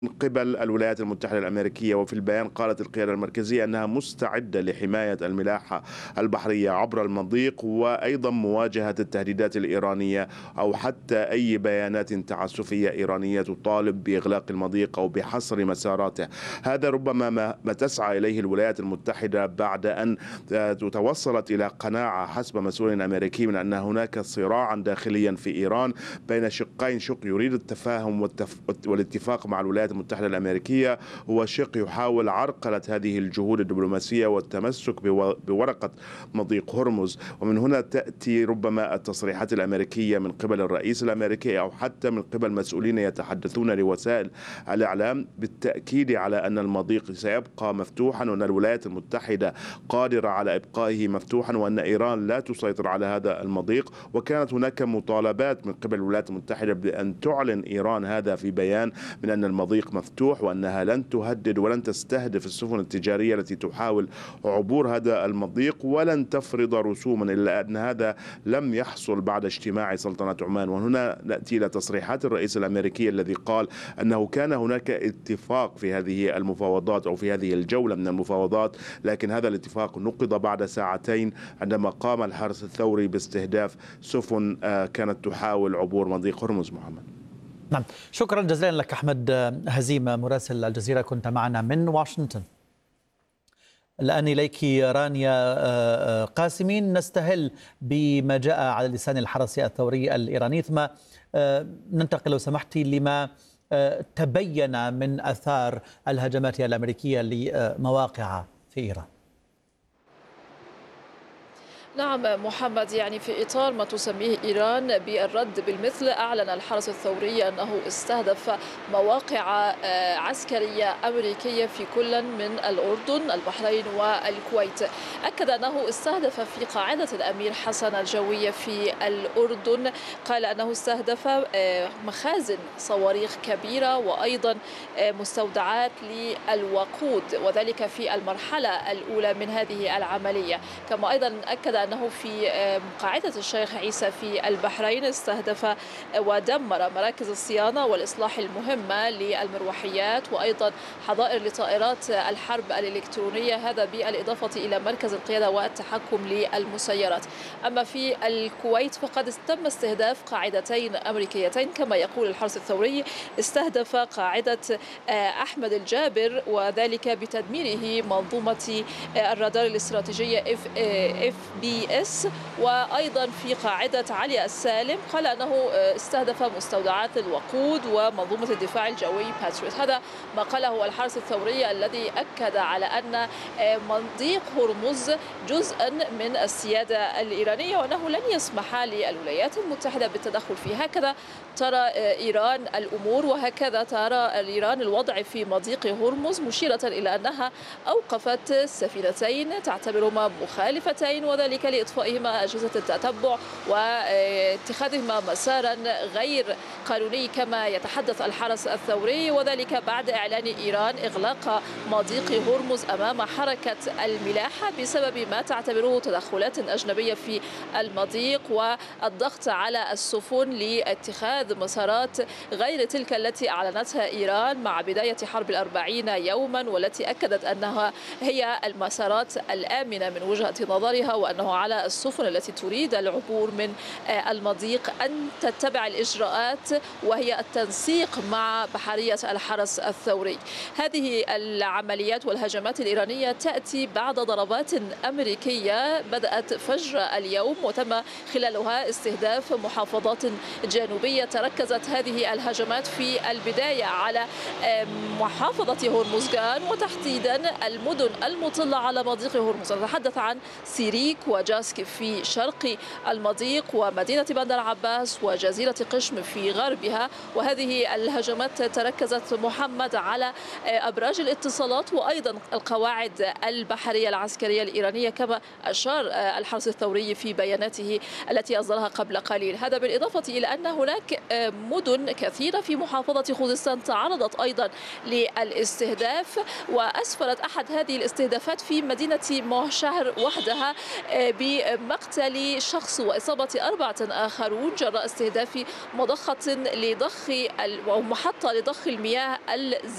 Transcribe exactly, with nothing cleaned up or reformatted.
من قبل الولايات المتحدة الأمريكية. وفي البيان قالت القيادة المركزية أنها مستعدة لحماية الملاحة البحرية عبر المضيق، وأيضا مواجهة التهديدات الإيرانية أو حتى أي بيانات تعسفية إيرانية تطالب بإغلاق المضيق أو بحصر مساراته. هذا ربما ما تسعى إليه الولايات المتحدة بعد أن توصلت إلى قناعة حسب مسؤول أمريكي من أن هناك صراعا داخليا في إيران بين شقين، شق يريد التفاهم والاتفاق مع الولايات المتحدة الأمريكية، هو شق يحاول عرقلة هذه الجهود الدبلوماسية والتمسك بورقة مضيق هرمز. ومن هنا تأتي ربما التصريحات الأمريكية من قبل الرئيس الأمريكي أو حتى من قبل مسؤولين يتحدثون لوسائل الإعلام بالتأكيد على أن المضيق سيبقى مفتوحا، وأن الولايات المتحدة قادرة على إبقائه مفتوحا، وأن إيران لا تسيطر على هذا المضيق. وكانت هناك مطالبات من قبل الولايات المتحدة بأن تعلن إيران هذا في بيان من أن المضيق مفتوح، وأنها لن تهدد ولن تستهدف السفن التجارية التي تحاول عبور هذا المضيق، ولن تفرض رسوما، إلا أن هذا لم يحصل بعد اجتماع سلطنة عمان. وهنا نأتي إلى تصريحات الرئيس الأمريكي الذي قال أنه كان هناك اتفاق في هذه المفاوضات أو في هذه الجولة من المفاوضات، لكن هذا الاتفاق نقض بعد ساعتين عندما قام الحرس الثوري باستهداف سفن كانت تحاول عبور مضيق هرمز. محمد. نعم، شكرا جزيلا لك أحمد هزيم مراسل الجزيرة، كنت معنا من واشنطن. الآن إليك رانيا قاسمين، نستهل بما جاء على لسان الحرس الثوري الإيراني، ثم ننتقل لو سمحتي لما تبين من آثار الهجمات الأمريكية لمواقع في إيران. نعم محمد، يعني في إطار ما تسميه إيران بالرد بالمثل، أعلن الحرس الثوري أنه استهدف مواقع عسكرية أمريكية في كل من الأردن، البحرين والكويت. أكد أنه استهدف في قاعدة الأمير حسن الجوية في الأردن، قال أنه استهدف مخازن صواريخ كبيرة وأيضا مستودعات للوقود، وذلك في المرحلة الأولى من هذه العملية. كما أيضا أكد أنه في قاعدة الشيخ عيسى في البحرين استهدف ودمر مراكز الصيانة والإصلاح المهمة للمروحيات وأيضا حظائر لطائرات الحرب الإلكترونية، هذا بالإضافة إلى مركز القيادة والتحكم للمسيرات. أما في الكويت فقد تم استهداف قاعدتين أمريكيتين، كما يقول الحرس الثوري استهدف قاعدة أحمد الجابر وذلك بتدميره منظومة الرادار الاستراتيجية اف بي اس، وأيضا في قاعدة علي السالم قال أنه استهدف مستودعات الوقود ومنظومة الدفاع الجوي باتريوت. هذا ما قاله الحرس الثوري الذي أكد على أن مضيق هرمز جزءا من السيادة الإيرانية وأنه لن يسمح للولايات المتحدة بالتدخل فيه. هكذا ترى إيران الأمور وهكذا ترى إيران الوضع في مضيق هرمز، مشيرة إلى أنها أوقفت سفينتين تعتبرهما مخالفتين وذلك لإطفائهما أجهزة التتبع واتخاذهما مسارا غير قانوني كما يتحدث الحرس الثوري، وذلك بعد إعلان إيران إغلاق مضيق هرمز أمام حركة الملاحة بسبب ما تعتبره تدخلات أجنبية في المضيق والضغط على السفن لاتخاذ مسارات غير تلك التي أعلنتها إيران مع بداية حرب الأربعين يوما، والتي أكدت أنها هي المسارات الآمنة من وجهة نظرها، وأنه على السفن التي تريد العبور من المضيق أن تتبع الإجراءات وهي التنسيق مع بحرية الحرس الثوري. هذه العمليات والهجمات الإيرانية تأتي بعد ضربات أمريكية بدأت فجر اليوم وتم خلالها استهداف محافظات جنوبية. تركزت هذه الهجمات في البداية على محافظة هرمزغان وتحديدا المدن المطلة على مضيق هرمز. نتحدث عن سيريك وجاسك في شرق المضيق ومدينة بندر عباس وجزيرة قشم في غربها. وهذه الهجمات تركزت محمد على أبراج الاتصالات وأيضا القواعد البحرية العسكرية الإيرانية كما أشار الحرس الثوري في بياناته التي أصدرها قبل قليل. هذا بالإضافة إلى أن هناك مدن كثيرة في محافظة خوزستان تعرضت أيضا للاستهداف، وأسفرت أحد هذه الاستهدافات في مدينة موشهر وحدها بمقتل شخص وإصابة أربعة آخرون جراء استهداف مضخة لضخ أو محطة لضخ المياه